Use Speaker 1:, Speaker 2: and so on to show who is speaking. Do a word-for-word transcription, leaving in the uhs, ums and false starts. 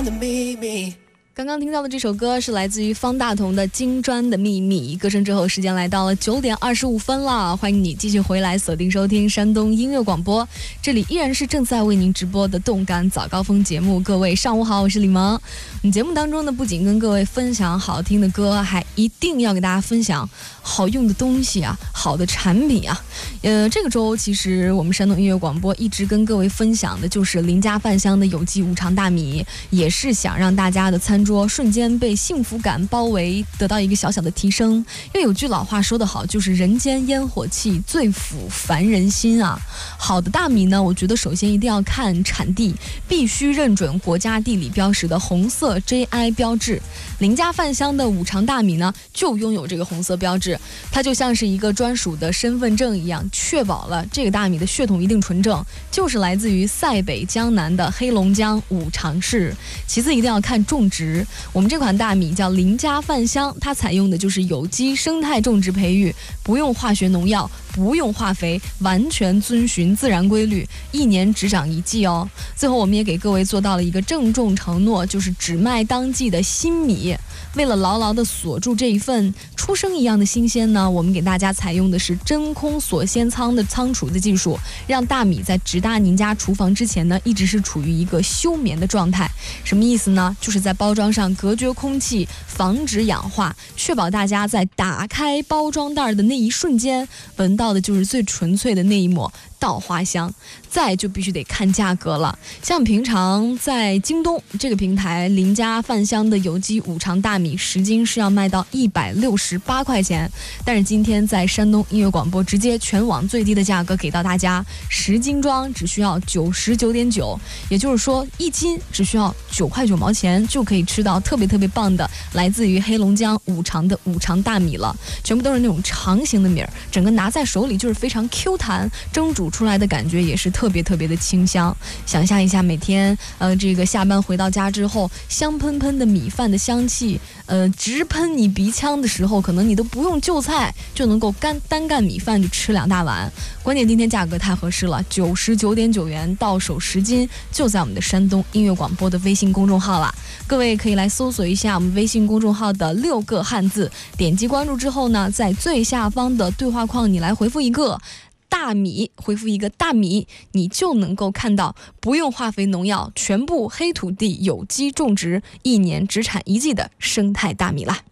Speaker 1: 砖的秘密。
Speaker 2: 刚刚听到的这首歌是来自于方大同的《金砖的秘密》。歌声之后，时间来到了九点二十五分了，欢迎你继续回来锁定收听山东音乐广播，这里依然是正在为您直播的动感早高峰节目。各位上午好，我是李萌。我们节目当中呢，不仅跟各位分享好听的歌，还一定要给大家分享好用的东西啊，好的产品啊。呃，这个周其实我们山东音乐广播一直跟各位分享的就是邻家饭香的有机五常大米，也是想让大家的餐桌瞬间被幸福感包围，得到一个小小的提升。因为有句老话说得好，就是人间烟火气，最抚凡人心啊。好的大米呢，我觉得首先一定要看产地，必须认准国家地理标识的红色 J I 标志。邻家饭香的五常大米呢，就拥有这个红色标志，它就像是一个专属的身份证一样，确保了这个大米的血统一定纯正，就是来自于塞北江南的黑龙江五常市。其次一定要看种植，我们这款大米叫邻家饭香，它采用的就是有机生态种植培育，不用化学农药，不用化肥，完全遵循自然规律，一年只长一季哦。最后我们也给各位做到了一个郑重承诺，就是只卖当季的新米。为了牢牢地锁住这一份出生一样的新鲜呢，我们给大家采用的是真空锁鲜仓的仓储的技术，让大米在直达您家厨房之前呢，一直是处于一个休眠的状态。什么意思呢？就是在包装上隔绝空气，防止氧化，确保大家在打开包装袋的那一瞬间，闻到的就是最纯粹的那一抹稻花香。再就必须得看价格了，像平常在京东这个平台，邻家饭香的有机五常大米十斤是要卖到一百六十八块钱，但是今天在山东音乐广播直接全网最低的价格给到大家，十斤装只需要九十九点九，也就是说一斤只需要九块九毛钱就可以吃到特别特别棒的来自于黑龙江五常的五常大米了，全部都是那种长形的米儿，整个拿在手里就是非常 Q 弹，蒸煮出来的感觉也是特别特别的清香。想象一下每天呃这个下班回到家之后，香喷喷的米饭的香气呃直喷你鼻腔的时候，可能你都不用就菜就能够干单干米饭就吃两大碗。关键今天价格太合适了，九十九点九元到手十斤，就在我们的山东音乐广播的微信公众号了。各位可以来搜索一下我们微信公众号的六个汉字，点击关注之后呢，在最下方的对话框你来回复一个大米，回复一个大米，你就能够看到不用化肥农药，全部黑土地有机种植，一年只产一季的生态大米啦。